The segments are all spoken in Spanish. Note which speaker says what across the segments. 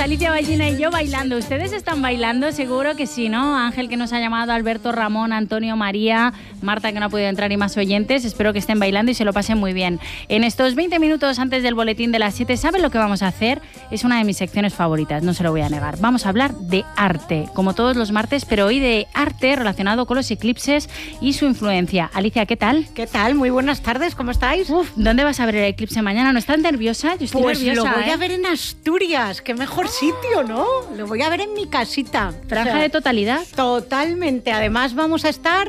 Speaker 1: Alicia Ballina y yo bailando. ¿Ustedes están bailando? Seguro que sí, ¿no? Ángel, que nos ha llamado, Alberto, Ramón, Antonio, María, Marta, que no ha podido entrar, y más oyentes. Espero que estén bailando y se lo pasen muy bien. En estos 20 minutos antes del boletín de las 7, ¿saben lo que vamos a hacer? Es una de mis secciones favoritas, no se lo voy a negar. Vamos a hablar de arte, como todos los martes, pero hoy de arte relacionado con los eclipses y su influencia. Alicia, ¿qué tal?
Speaker 2: ¿Qué tal? Muy buenas tardes, ¿cómo estáis?
Speaker 1: ¿Dónde vas a ver el eclipse mañana? ¿No estás nerviosa? Yo estoy
Speaker 2: pues
Speaker 1: nerviosa,
Speaker 2: lo voy a ver en Asturias, qué mejor sitio, ¿no? Lo voy a ver en mi casita.
Speaker 1: Franja de totalidad.
Speaker 2: Totalmente. Además vamos a estar,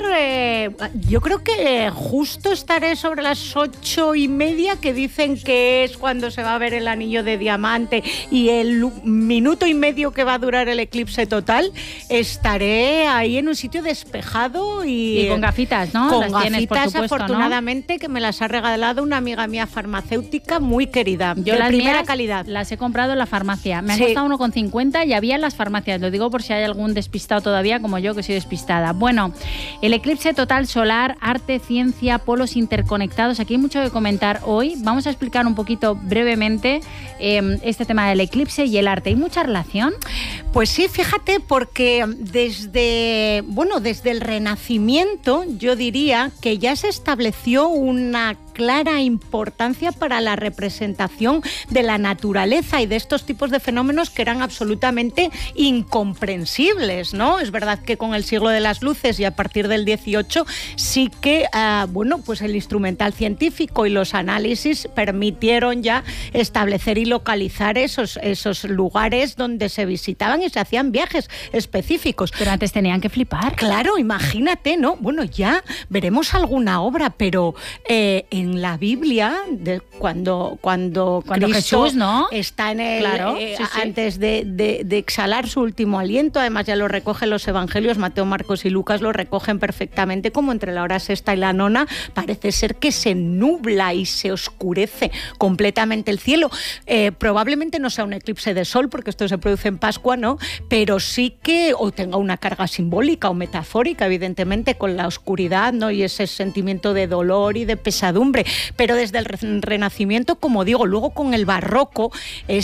Speaker 2: yo creo que justo estaré sobre las 8:30, que dicen que es cuando se va a ver el anillo de diamante, y el minuto y medio que va a durar el eclipse total, estaré ahí en un sitio despejado y
Speaker 1: con gafitas, ¿no?
Speaker 2: Con
Speaker 1: las
Speaker 2: gafitas,
Speaker 1: tienes, por supuesto,
Speaker 2: afortunadamente, ¿no? Que me las ha regalado una amiga mía farmacéutica muy querida.
Speaker 1: Yo
Speaker 2: de
Speaker 1: las
Speaker 2: primera
Speaker 1: mías
Speaker 2: calidad.
Speaker 1: Las he comprado en la farmacia. Me han
Speaker 2: Sí.
Speaker 1: costado 1,50 y había en las farmacias. Lo digo por si hay algún despistado todavía, como yo, que soy despistada. Bueno, el eclipse total solar, arte, ciencia, polos interconectados. Aquí hay mucho que comentar hoy. Vamos a explicar un poquito brevemente este tema del eclipse y el arte. ¿Hay mucha relación?
Speaker 2: Pues sí, fíjate, porque desde el Renacimiento yo diría que ya se estableció una clara importancia para la representación de la naturaleza y de estos tipos de fenómenos que eran absolutamente incomprensibles, ¿no? Es verdad que con el siglo de las luces y a partir del 18 sí que, pues el instrumental científico y los análisis permitieron ya establecer y localizar esos lugares donde se visitaban y se hacían viajes específicos.
Speaker 1: Pero antes tenían que flipar.
Speaker 2: Claro, imagínate, ¿no? Bueno, ya veremos alguna obra, pero en la Biblia, cuando Cristo
Speaker 1: Jesús, ¿no?
Speaker 2: está en el,
Speaker 1: claro, sí.
Speaker 2: antes de exhalar su último aliento, además ya lo recogen los evangelios, Mateo, Marcos y Lucas lo recogen perfectamente, como entre la hora sexta y la nona parece ser que se nubla y se oscurece completamente el cielo. Probablemente no sea un eclipse de sol, porque esto se produce en Pascua, ¿no? Pero sí que, o tenga una carga simbólica o metafórica, evidentemente, con la oscuridad, ¿no? Y ese sentimiento de dolor y de pesadumbre. Pero desde el Renacimiento, como digo, luego con el Barroco,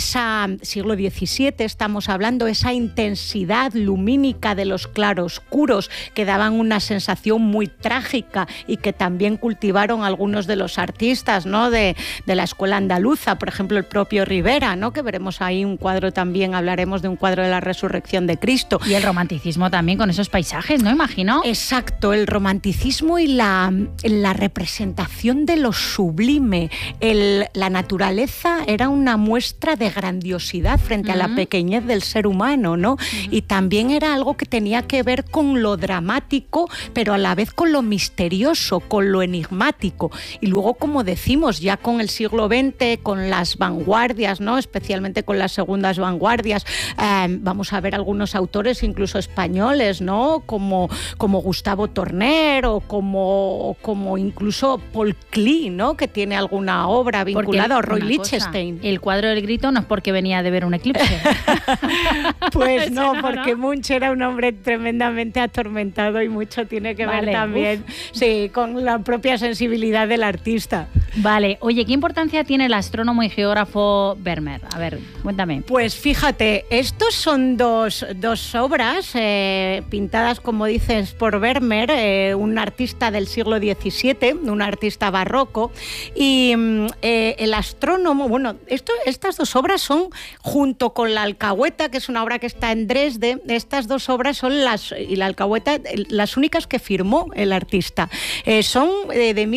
Speaker 2: siglo XVII, estamos hablando, esa intensidad lumínica de los claroscuros que daban una sensación muy trágica y que también cultivaron algunos de los artistas, ¿no? de la escuela andaluza, por ejemplo, el propio Rivera, ¿no? Que veremos ahí un cuadro también, hablaremos de un cuadro de la resurrección de Cristo.
Speaker 1: Y el romanticismo también con esos paisajes, ¿no? Imagino.
Speaker 2: Exacto, el romanticismo y la representación de lo sublime. La naturaleza era una muestra de grandiosidad frente a la pequeñez del ser humano, ¿no? Y también era algo que tenía que ver con lo dramático, pero a la vez con lo misterioso, con lo enigmático. Y luego, como decimos, ya con el siglo XX, con las vanguardias, ¿no? Especialmente con las segundas vanguardias, vamos a ver algunos autores, incluso españoles, ¿no? Como Gustavo Torner o como incluso Paul Klee, ¿no? Que tiene alguna obra vinculada a Roy Lichtenstein.
Speaker 1: El cuadro del grito no es porque venía de ver un eclipse.
Speaker 2: Pues no, porque Munch era un hombre tremendamente atormentado y mucho tiene que ver también, sí, con la propia sensibilidad del artista.
Speaker 1: Vale, oye, ¿qué importancia tiene el astrónomo y geógrafo Vermeer? A ver, cuéntame.
Speaker 2: Pues fíjate, estos son dos obras pintadas, como dices, por Vermeer, un artista del siglo XVII, un artista barroco, y el astrónomo, estas dos obras son, junto con La Alcahueta, que es una obra que está en Dresde, estas dos obras son y La Alcahueta, las únicas que firmó el artista. Son de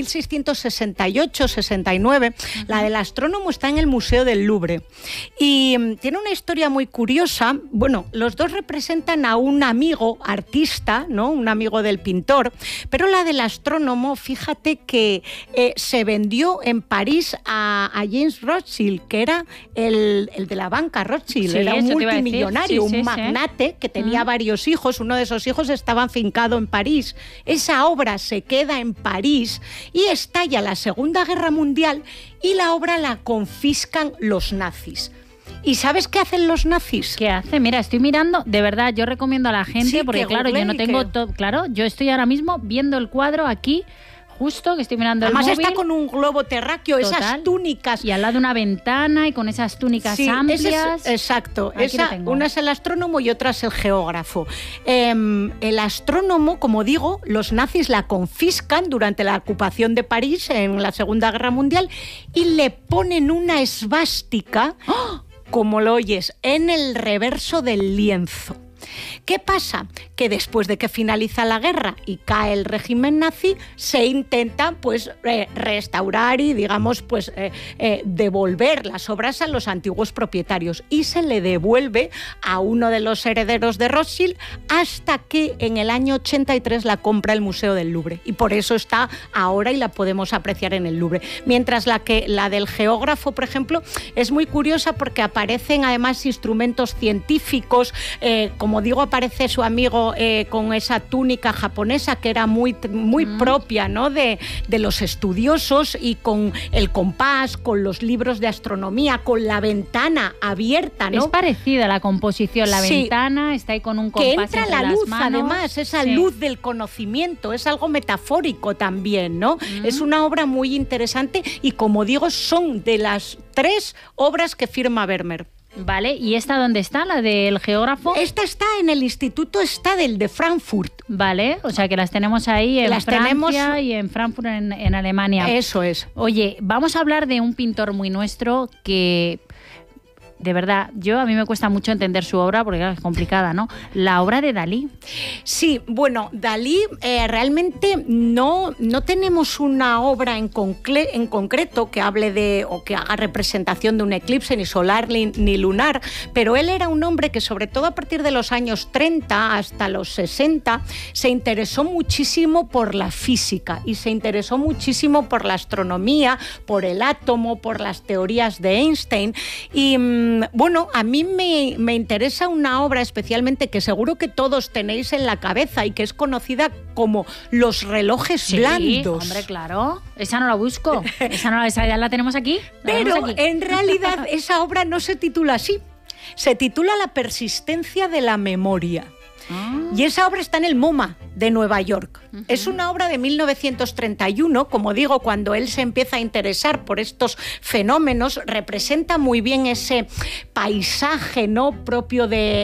Speaker 2: 1668-69. La del astrónomo está en el Museo del Louvre y tiene una historia muy curiosa. Bueno, los dos representan a un amigo artista, ¿no? Un amigo del pintor, pero la del astrónomo, fíjate que se vendió en París a James Rothschild, que era el de la banca Rothschild, era un multimillonario, un magnate que tenía varios hijos, uno de esos hijos estaba afincado en París. Esa obra se queda en París y estalla la Segunda Guerra Mundial y la obra la confiscan los nazis. ¿Y sabes qué hacen los nazis?
Speaker 1: ¿Qué hace? Mira, estoy mirando, de verdad, yo recomiendo a la gente, porque claro, yo no tengo todo, claro, yo estoy ahora mismo viendo el cuadro aquí justo, que estoy mirando
Speaker 2: Además
Speaker 1: el móvil.
Speaker 2: está con un globo terráqueo,
Speaker 1: Total.
Speaker 2: esas túnicas.
Speaker 1: Y al lado una ventana y con esas túnicas amplias.
Speaker 2: Exacto.
Speaker 1: Una
Speaker 2: es el astrónomo y otra es el geógrafo. El astrónomo, como digo, los nazis la confiscan durante la ocupación de París en la Segunda Guerra Mundial y le ponen una esvástica, como lo oyes, en el reverso del lienzo. ¿Qué pasa? Que después de que finaliza la guerra y cae el régimen nazi, se intenta pues restaurar y digamos pues devolver las obras a los antiguos propietarios y se le devuelve a uno de los herederos de Rothschild hasta que en el año 83 la compra el Museo del Louvre y por eso está ahora y la podemos apreciar en el Louvre. Mientras la del geógrafo, por ejemplo, es muy curiosa porque aparecen además instrumentos científicos, como digo, aparece su amigo con esa túnica japonesa que era muy propia, ¿no? de los estudiosos y con el compás, con los libros de astronomía, con la ventana abierta, ¿no?
Speaker 1: Es parecida la composición, la ventana está ahí con un compás
Speaker 2: que entra
Speaker 1: entre
Speaker 2: la
Speaker 1: las
Speaker 2: luz,
Speaker 1: manos.
Speaker 2: además, esa luz del conocimiento, es algo metafórico también, ¿no? Es una obra muy interesante y, como digo, son de las 3 obras que firma Vermeer.
Speaker 1: Vale, ¿y esta dónde está, la del geógrafo?
Speaker 2: Esta está en el Instituto Stadel de Frankfurt.
Speaker 1: Vale, o sea que las tenemos ahí en Francia y en Frankfurt en Alemania.
Speaker 2: Eso es.
Speaker 1: Oye, vamos a hablar de un pintor muy nuestro que... De verdad, a mí me cuesta mucho entender su obra porque claro, es complicada, ¿no? La obra de Dalí.
Speaker 2: Sí, bueno, Dalí realmente no tenemos una obra en concreto que hable de o que haga representación de un eclipse ni solar ni lunar, pero él era un hombre que sobre todo a partir de los años 30 hasta los 60 se interesó muchísimo por la física y se interesó muchísimo por la astronomía, por el átomo, por las teorías de Einstein y bueno, a mí me interesa una obra especialmente que seguro que todos tenéis en la cabeza y que es conocida como Los relojes blandos.
Speaker 1: Hombre, claro. Esa no la busco. Esa ya la tenemos aquí.
Speaker 2: Pero en realidad esa obra no se titula así. Se titula La persistencia de la memoria. Y esa obra está en el MoMA de Nueva York. Es una obra de 1931, como digo, cuando él se empieza a interesar por estos fenómenos, representa muy bien ese paisaje, ¿no?, propio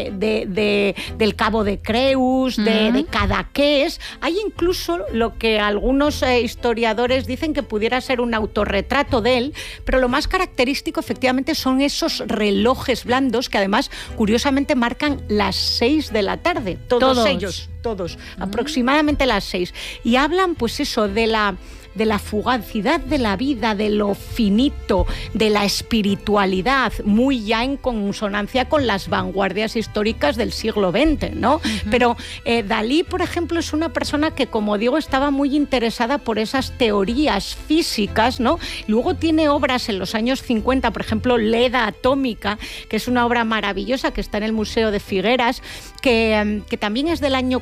Speaker 2: del Cabo de Creus, de Cadaqués. Hay incluso lo que algunos historiadores dicen que pudiera ser un autorretrato de él, pero lo más característico efectivamente son esos relojes blandos que además curiosamente marcan las 6 de la tarde. Todos ellos, aproximadamente las 6. Y hablan, pues eso, de la fugacidad de la vida, de lo finito, de la espiritualidad, muy ya en consonancia con las vanguardias históricas del siglo XX, ¿no? Pero Dalí, por ejemplo, es una persona que, como digo, estaba muy interesada por esas teorías físicas, ¿no? Luego tiene obras en los años 50, por ejemplo, Leda Atómica, que es una obra maravillosa que está en el Museo de Figueras, que también es del año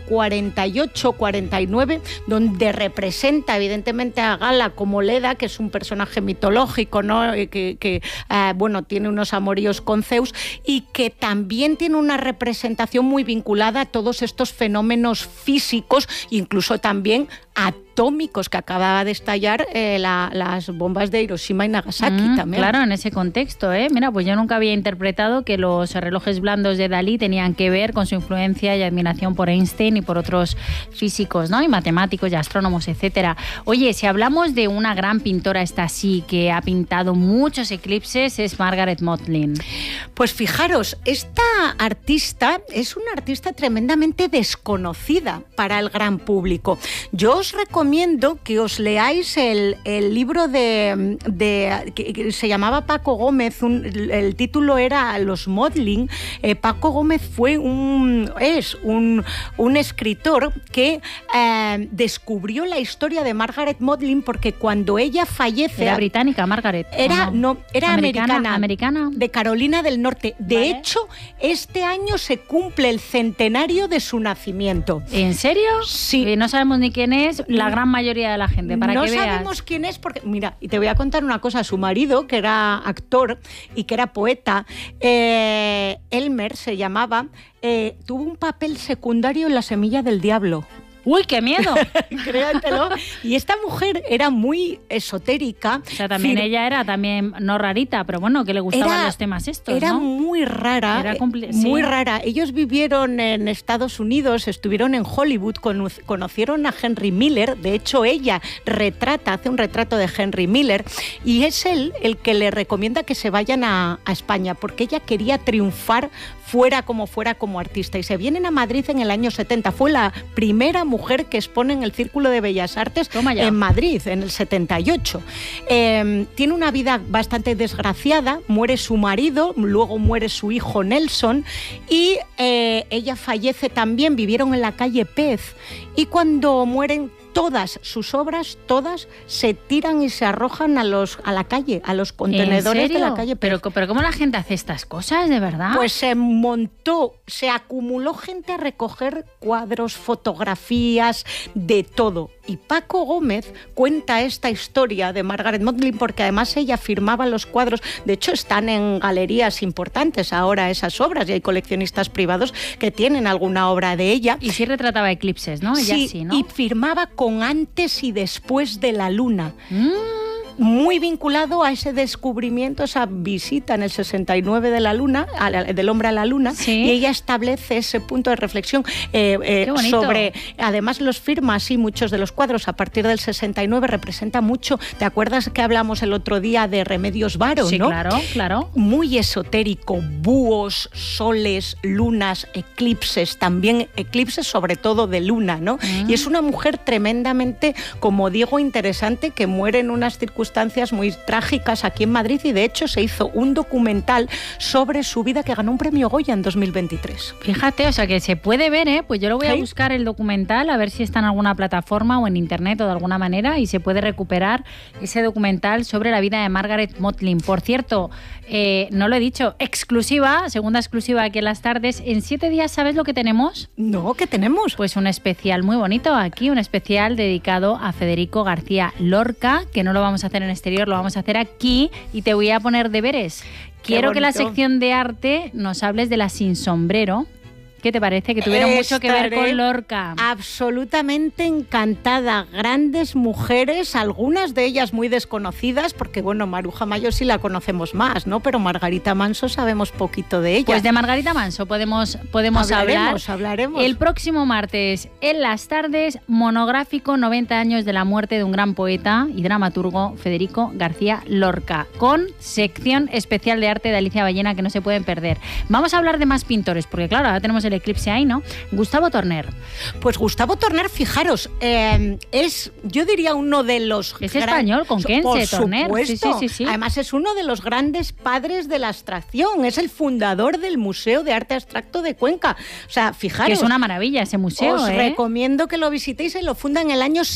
Speaker 2: 48-49, donde representa, evidentemente, a Gala como Leda, que es un personaje mitológico, ¿no? que tiene unos amoríos con Zeus y que también tiene una representación muy vinculada a todos estos fenómenos físicos, incluso también atómicos que acababa de estallar las bombas de Hiroshima y Nagasaki también.
Speaker 1: Claro, en ese contexto, ¿eh? Mira, pues yo nunca había interpretado que los relojes blandos de Dalí tenían que ver con su influencia y admiración por Einstein y por otros físicos, ¿no? Y matemáticos y astrónomos, etcétera. Oye, si hablamos de una gran pintora, esta sí, que ha pintado muchos eclipses, es Margaret Maudlin.
Speaker 2: Pues fijaros, esta artista es una artista tremendamente desconocida para el gran público. Yo os recomiendo que os leáis el libro que se llamaba Paco Gómez, el título era Los Maudlin. Paco Gómez es un escritor que descubrió la historia de Margaret Maudlin porque cuando ella fallece...
Speaker 1: ¿Era británica, Margaret?
Speaker 2: Era
Speaker 1: americana.
Speaker 2: De Carolina del Norte. De hecho, este año se cumple el centenario de su nacimiento.
Speaker 1: ¿En serio?
Speaker 2: Sí.
Speaker 1: No sabemos ni quién es la gran mayoría de la gente, para que veas.
Speaker 2: No sabemos quién es porque, mira, y te voy a contar una cosa, su marido, que era actor y que era poeta, Elmer se llamaba, tuvo un papel secundario en La semilla del diablo.
Speaker 1: ¡Uy, qué miedo!
Speaker 2: Créatelo. Y esta mujer era muy esotérica.
Speaker 1: O sea, también ella era también no rarita, pero bueno, que le gustaban los temas estos,
Speaker 2: Era
Speaker 1: ¿no?
Speaker 2: muy rara, muy rara. Ellos vivieron en Estados Unidos, estuvieron en Hollywood, conocieron a Henry Miller. De hecho, ella hace un retrato de Henry Miller, y es él el que le recomienda que se vayan a España, porque ella quería triunfar fuera como artista, y se vienen a Madrid en el año 70. Fue la primera mujer que expone en el Círculo de Bellas Artes en Madrid, en el 78. Tiene una vida bastante desgraciada, muere su marido, luego muere su hijo Nelson, y ella fallece también. Vivieron en la calle Pez, y cuando mueren, todas sus obras, todas se tiran y se arrojan a la calle, a los contenedores de la calle.
Speaker 1: Pero ¿cómo la gente hace estas cosas, de verdad?
Speaker 2: Pues se acumuló gente a recoger cuadros, fotografías, de todo. Y Paco Gómez cuenta esta historia de Margaret Motley, porque además ella firmaba los cuadros. De hecho, están en galerías importantes ahora esas obras, y hay coleccionistas privados que tienen alguna obra de ella.
Speaker 1: Y sí retrataba eclipses, ¿no? Ella sí, ¿no?
Speaker 2: Y firmaba con antes y después de la luna. Muy vinculado a ese descubrimiento, esa visita en el 69 de la luna, del hombre a la luna, ¿sí? Y ella establece ese punto de reflexión sobre, además los firma así muchos de los cuadros a partir del 69, representa mucho. ¿Te acuerdas que hablamos el otro día de Remedios Varo?
Speaker 1: Sí,
Speaker 2: ¿no?
Speaker 1: Claro.
Speaker 2: Muy esotérico, búhos, soles, lunas, eclipses, también eclipses sobre todo de luna, ¿no? Y es una mujer tremendamente, como digo, interesante, que muere en unas circunstancias muy trágicas aquí en Madrid, y de hecho se hizo un documental sobre su vida que ganó un premio Goya en 2023.
Speaker 1: Fíjate, o sea que se puede ver, ¿eh? Pues yo lo voy a buscar el documental, a ver si está en alguna plataforma o en internet o de alguna manera, y se puede recuperar ese documental sobre la vida de Margaret Motley. Por cierto, no lo he dicho, segunda exclusiva aquí en Las Tardes. En 7 días, ¿sabes lo que tenemos?
Speaker 2: No, ¿qué tenemos?
Speaker 1: Pues un especial muy bonito aquí, un especial dedicado a Federico García Lorca, que no lo vamos a hacer en exterior, lo vamos a hacer aquí, y te voy a poner deberes. Quiero que la sección de arte nos hables de la Sin Sombrero. ¿Qué te parece? Que tuvieron mucho que ver con Lorca.
Speaker 2: Absolutamente encantada. Grandes mujeres, algunas de ellas muy desconocidas, porque bueno, Maruja Mayo sí la conocemos más, ¿no? Pero Margarita Manso sabemos poquito de ella.
Speaker 1: Pues de Margarita Manso podemos
Speaker 2: hablaremos.
Speaker 1: El próximo martes en Las Tardes, monográfico 90 años de la muerte de un gran poeta y dramaturgo, Federico García Lorca, con sección especial de arte de Alicia Ballena que no se pueden perder. Vamos a hablar de más pintores, porque claro, ahora tenemos el eclipse ahí, ¿no? Gustavo Torner.
Speaker 2: Pues Gustavo Torner, fijaros, es, yo diría, uno de los...
Speaker 1: Es español, conquense, Torner.
Speaker 2: Sí. Además es uno de los grandes padres de la abstracción, es el fundador del Museo de Arte Abstracto de Cuenca. O sea, fijaros...
Speaker 1: Que es una maravilla ese museo,
Speaker 2: Os recomiendo que lo visitéis. Lo funda en el año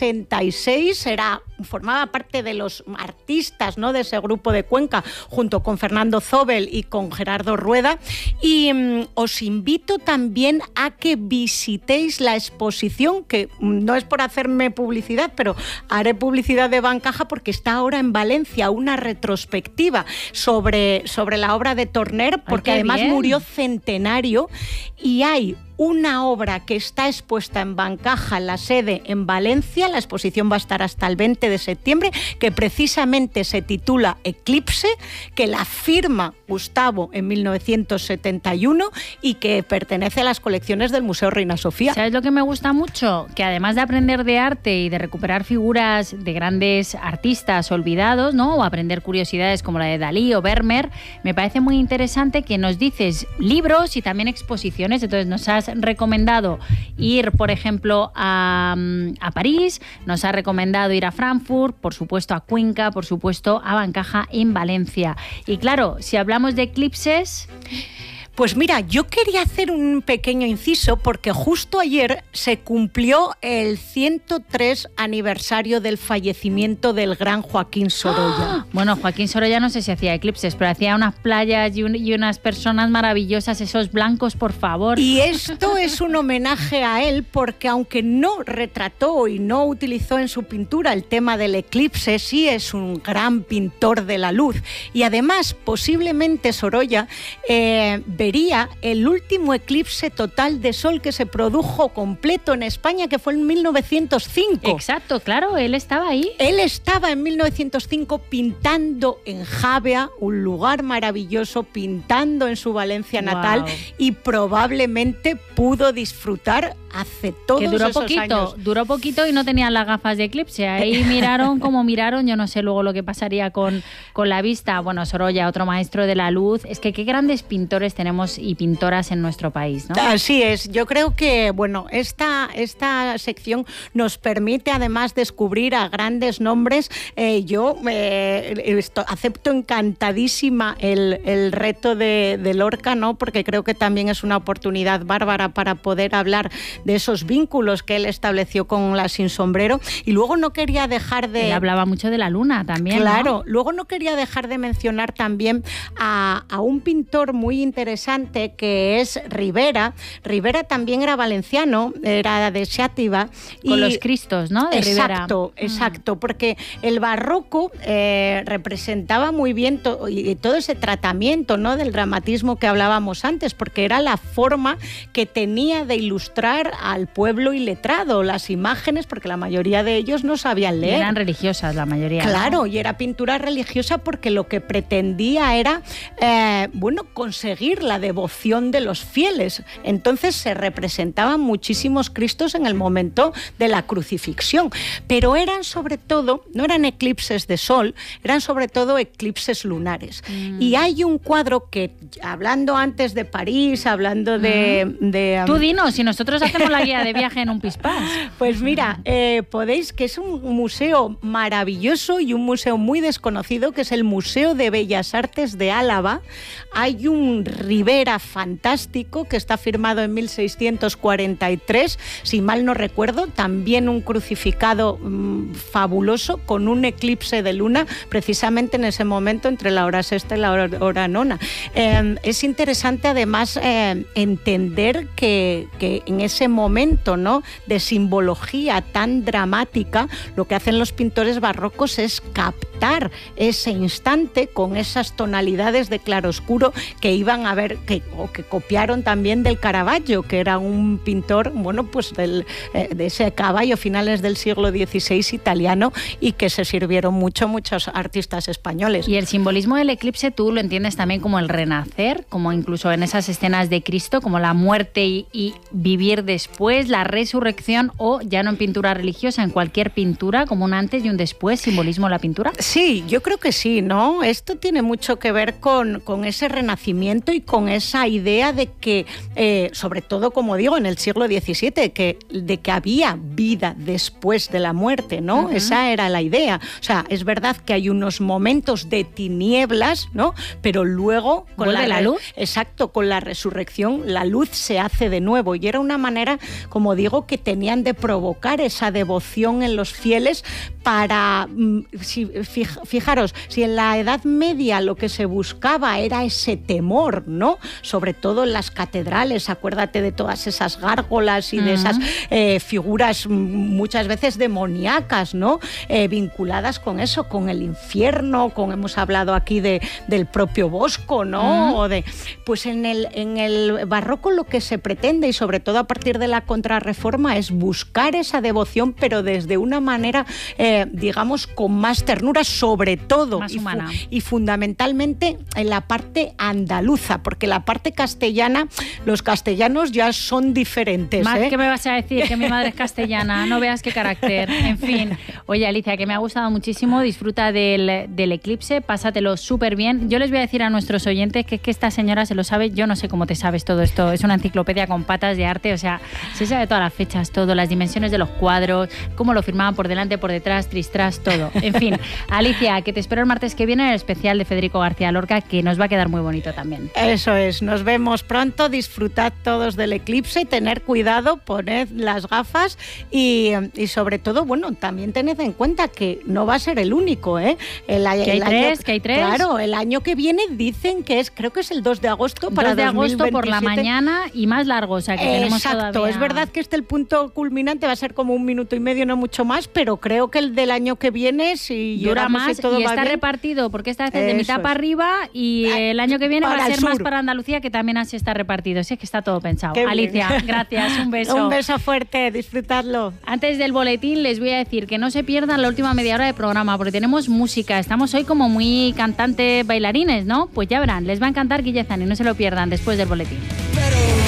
Speaker 2: 66, formaba parte de los artistas, ¿no?, de ese grupo de Cuenca, junto con Fernando Zobel y con Gerardo Rueda. Y os invito también a que visitéis la exposición, que no es por hacerme publicidad, pero haré publicidad de Bancaja, porque está ahora en Valencia una retrospectiva sobre la obra de Torner, porque además murió centenario, y hay una obra que está expuesta en Bancaja, la sede en Valencia. La exposición va a estar hasta el 20 de septiembre, que precisamente se titula Eclipse, que la firma Gustavo en 1971 y que pertenece a las colecciones del Museo Reina Sofía.
Speaker 1: ¿Sabes lo que me gusta mucho? Que además de aprender de arte y de recuperar figuras de grandes artistas olvidados, ¿no?, o aprender curiosidades como la de Dalí o Vermeer, me parece muy interesante que nos dices libros y también exposiciones. Entonces nos has recomendado ir, por ejemplo, a París, nos ha recomendado ir a Frankfurt, por supuesto a Cuenca, por supuesto a Bancaja en Valencia. Y claro, si hablamos de eclipses...
Speaker 2: Pues mira, yo quería hacer un pequeño inciso, porque justo ayer se cumplió el 103 aniversario del fallecimiento del gran Joaquín Sorolla.
Speaker 1: ¡Ah! Bueno, Joaquín Sorolla no sé si hacía eclipses, pero hacía unas playas y unas personas maravillosas, esos blancos, por favor.
Speaker 2: Y esto es un homenaje a él, porque aunque no retrató y no utilizó en su pintura el tema del eclipse, sí es un gran pintor de la luz. Y además, posiblemente Sorolla vería el último eclipse total de sol que se produjo completo en España, que fue en 1905.
Speaker 1: Exacto, claro, él estaba ahí.
Speaker 2: Él estaba en 1905 pintando en Javea, un lugar maravilloso, pintando en su Valencia natal,
Speaker 1: Wow.
Speaker 2: y probablemente pudo disfrutar hace todos
Speaker 1: Que duró
Speaker 2: esos años.
Speaker 1: duró poquito y no tenían las gafas de eclipse. Ahí miraron como miraron, yo no sé luego lo que pasaría con la vista. Bueno, Sorolla, otro maestro de la luz. Es que qué grandes pintores tenemos y pintoras en nuestro país, ¿no?
Speaker 2: Así es, yo creo que bueno, esta sección nos permite además descubrir a grandes nombres. Yo acepto encantadísima el reto de Lorca, ¿no? Porque creo que también es una oportunidad bárbara para poder hablar de esos vínculos que él estableció con la Sin Sombrero. Y luego no quería dejar de...
Speaker 1: Él hablaba mucho de la luna también,
Speaker 2: Claro,
Speaker 1: ¿no?
Speaker 2: luego no quería dejar de mencionar también a un pintor muy interesante que es Rivera. Rivera también era valenciano, era de Xàtiva.
Speaker 1: Con los Cristos, ¿no? De Rivera.
Speaker 2: Exacto, porque el barroco representaba muy bien todo ese tratamiento, ¿no? Del dramatismo que hablábamos antes, porque era la forma que tenía de ilustrar al pueblo iletrado, las imágenes, porque la mayoría de ellos no sabían
Speaker 1: Y
Speaker 2: leer.
Speaker 1: eran religiosas la mayoría.
Speaker 2: Claro,
Speaker 1: ¿no?
Speaker 2: y era pintura religiosa porque lo que pretendía era, conseguir la devoción de los fieles. Entonces se representaban muchísimos Cristos en el momento de la crucifixión, pero eran sobre todo, no eran eclipses de sol, eran sobre todo eclipses lunares. Y hay un cuadro que, hablando antes de París, hablando de
Speaker 1: Tú dinos, si nosotros hacemos la guía de viaje en un pispás.
Speaker 2: Pues mira, podéis, que es un museo maravilloso y un museo muy desconocido, que es el Museo de Bellas Artes de Álava. Hay un Rivera fantástico que está firmado en 1643, si mal no recuerdo, también un crucificado fabuloso con un eclipse de luna, precisamente en ese momento entre la hora sexta y la hora nona. Es interesante además entender que en ese momento, ¿no?, de simbología tan dramática, lo que hacen los pintores barrocos es captar ese instante con esas tonalidades de claroscuro que iban a ver, que copiaron también del Caravaggio, que era un pintor, bueno, pues de ese caballo finales del siglo XVI italiano, y que se sirvieron muchos artistas españoles.
Speaker 1: Y el simbolismo del eclipse tú lo entiendes también como el renacer, como incluso en esas escenas de Cristo, como la muerte y vivir después, la resurrección, o ya no en pintura religiosa, en cualquier pintura, como un antes y un después, simbolismo de la pintura.
Speaker 2: Sí, yo creo que sí, ¿no? Esto tiene mucho que ver con ese renacimiento y con esa idea de que, sobre todo, como digo, en el siglo XVII, de que había vida después de la muerte, ¿no? Esa era la idea. O sea, es verdad que hay unos momentos de tinieblas, ¿no? Pero luego, con
Speaker 1: la luz.
Speaker 2: Exacto, con la resurrección, la luz se hace de nuevo. Y era una manera, como digo, que tenían de provocar esa devoción en los fieles para, fijaros, si en la Edad Media lo que se buscaba era ese temor, ¿no? Sobre todo en las catedrales, acuérdate de todas esas gárgolas y de esas figuras muchas veces demoníacas, ¿no? Vinculadas con eso, con el infierno, hemos hablado aquí del propio Bosco, ¿no? O pues en el barroco lo que se pretende, y sobre todo a partir de la Contrarreforma, es buscar esa devoción, pero desde una manera, digamos, con más ternura, sobre todo
Speaker 1: más humana.
Speaker 2: Y fundamentalmente en la parte andaluza, porque la parte castellana, los castellanos ya son diferentes.
Speaker 1: Más que me vas a decir que mi madre es castellana, no veas qué carácter. En fin, oye, Alicia, que me ha gustado muchísimo, disfruta del eclipse, pásatelo súper bien. Yo les voy a decir a nuestros oyentes que esta señora se lo sabe, yo no sé cómo te sabes todo esto, es una enciclopedia con patas de arte, o sea, se sabe todas las fechas, todo, las dimensiones de los cuadros, cómo lo firmaban por delante, por detrás, tras, todo. En fin, Alicia, que te espero el martes que viene en el especial de Federico García Lorca, que nos va a quedar muy bonito también.
Speaker 2: Eso es, nos vemos pronto, disfrutad todos del eclipse, tener cuidado, poned las gafas y sobre todo, bueno, también tened en cuenta que no va a ser el único, ¿eh?
Speaker 1: Que hay tres.
Speaker 2: Claro, el año que viene dicen que creo que es el 2 de agosto para
Speaker 1: 2 de agosto
Speaker 2: 2027.
Speaker 1: por la mañana y más largo, o sea que tenemos todavía todavía.
Speaker 2: Es verdad que el punto culminante va a ser como 1 minuto y medio, no mucho más, pero creo que el del año que viene, si
Speaker 1: dura
Speaker 2: llegamos
Speaker 1: más
Speaker 2: y todo
Speaker 1: y
Speaker 2: va
Speaker 1: está
Speaker 2: bien,
Speaker 1: repartido, porque esta vez es de mitad
Speaker 2: Eso
Speaker 1: para
Speaker 2: es.
Speaker 1: arriba y el año que viene va a
Speaker 2: Para el
Speaker 1: ser más
Speaker 2: sur.
Speaker 1: para Andalucía, que también así está repartido. Sí, es que está todo pensado.
Speaker 2: Qué bien.
Speaker 1: Alicia, gracias, un beso.
Speaker 2: Un beso fuerte, disfrutadlo.
Speaker 1: Antes del boletín les voy a decir que no se pierdan la última media hora de programa porque tenemos música. Estamos hoy como muy cantantes bailarines, ¿no? Pues ya verán, les va a encantar Guille Zani, no se lo pierdan después del boletín.